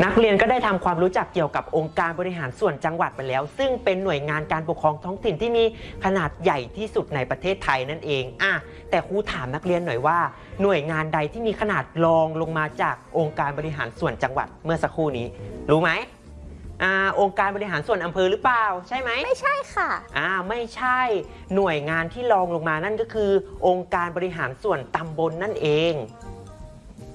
นักเรียนก็ได้ทำความรู้จักเกี่ยวกับองค์การบริหารส่วนจังหวัดไปแล้วซึ่งเป็นหน่วยงานการปกครองท้องถิ่นที่มีขนาดใหญ่ที่สุดในประเทศไทยนั่นเองแต่ครูถามนักเรียนหน่อยว่าหน่วยงานใดที่มีขนาดรองลงมาจากองค์การบริหารส่วนจังหวัดเมื่อสักครู่นี้รู้ไหมองค์การบริหารส่วนอำเภอหรือเปล่าใช่ไหมไม่ใช่ค่ะไม่ใช่หน่วยงานที่รองลงมานั่นก็คือองค์การบริหารส่วนตำบลนั่นเอง